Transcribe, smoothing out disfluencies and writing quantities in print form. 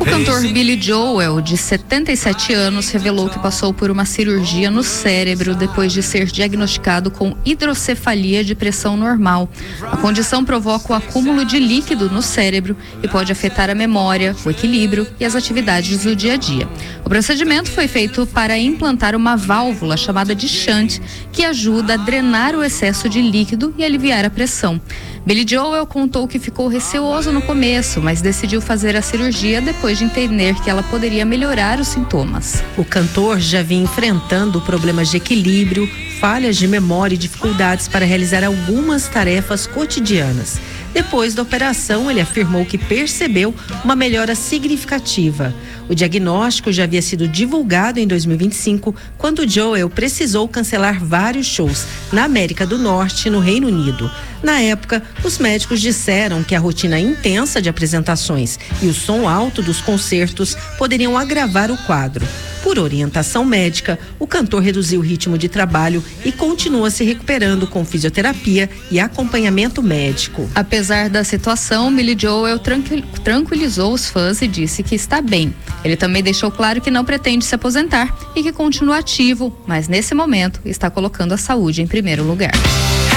O cantor Billy Joel, de 77 anos, revelou que passou por uma cirurgia no cérebro depois de ser diagnosticado com hidrocefalia de pressão normal. A condição provoca o acúmulo de líquido no cérebro e pode afetar a memória, o equilíbrio e as atividades do dia a dia. O procedimento foi feito para implantar uma válvula chamada de shunt, que ajuda a drenar o excesso de líquido e aliviar a pressão. Billy Joel contou que ficou receoso no começo, mas decidiu fazer a cirurgia depois de entender que ela poderia melhorar os sintomas. O cantor já vinha enfrentando problemas de equilíbrio, falhas de memória e dificuldades para realizar algumas tarefas cotidianas. Depois da operação, ele afirmou que percebeu uma melhora significativa. O diagnóstico já havia sido divulgado em 2025, quando Joel precisou cancelar vários shows na América do Norte e no Reino Unido. Na época, os médicos disseram que a rotina intensa de apresentações e o som alto dos concertos poderiam agravar o quadro. Por orientação médica, o cantor reduziu o ritmo de trabalho e continua se recuperando com fisioterapia e acompanhamento médico. Apesar da situação, Billy Joel tranquilizou os fãs e disse que está bem. Ele também deixou claro que não pretende se aposentar e que continua ativo, mas nesse momento está colocando a saúde em primeiro lugar.